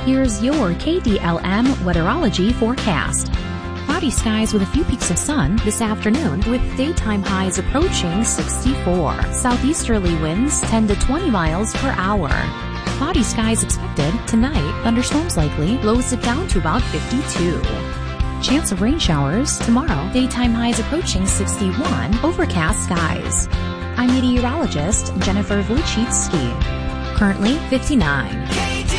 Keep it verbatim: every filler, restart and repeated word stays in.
Here's your K D L M Weatherology forecast. Cloudy skies with a few peaks of sun this afternoon, with daytime highs approaching sixty-four. Southeasterly winds ten to twenty miles per hour. Cloudy skies expected tonight. Thunderstorms likely. Lows it down to about fifty-two. Chance of rain showers tomorrow. Daytime highs approaching sixty-one. Overcast skies. I'm meteorologist Jennifer Wojcicki. Currently fifty-nine.